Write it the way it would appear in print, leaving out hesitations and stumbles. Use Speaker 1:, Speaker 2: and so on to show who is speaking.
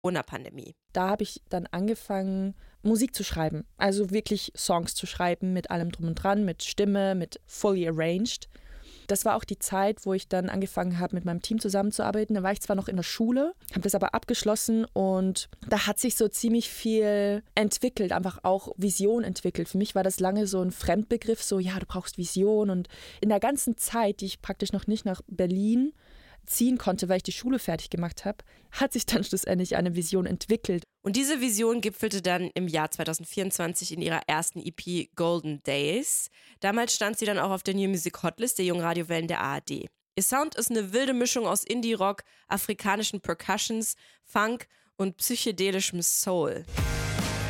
Speaker 1: Corona-Pandemie.
Speaker 2: Da habe ich dann angefangen, Musik zu schreiben. Also wirklich Songs zu schreiben mit allem drum und dran, mit Stimme, mit fully arranged. Das war auch die Zeit, wo ich dann angefangen habe, mit meinem Team zusammenzuarbeiten. Da war ich zwar noch in der Schule, habe das aber abgeschlossen und da hat sich so ziemlich viel entwickelt, einfach auch Vision entwickelt. Für mich war das lange so ein Fremdbegriff, so ja, du brauchst Vision. Und in der ganzen Zeit, die ich praktisch noch nicht nach Berlin ziehen konnte, weil ich die Schule fertig gemacht habe, hat sich dann schlussendlich eine Vision entwickelt.
Speaker 1: Und diese Vision gipfelte dann im Jahr 2024 in ihrer ersten EP Golden Days. Damals stand sie dann auch auf der New Music Hotlist der jungen Radiowellen der ARD. Ihr Sound ist eine wilde Mischung aus Indie-Rock, afrikanischen Percussions, Funk und psychedelischem Soul.